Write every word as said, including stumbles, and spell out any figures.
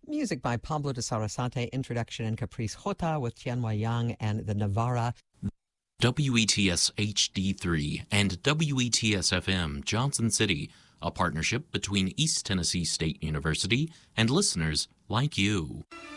Music by Pablo de Sarasate, introduction and Caprice Jota with Tianhua Yang and the Navara. W E T S H D three and W E T S F M Johnson City, a partnership between East Tennessee State University and listeners like you.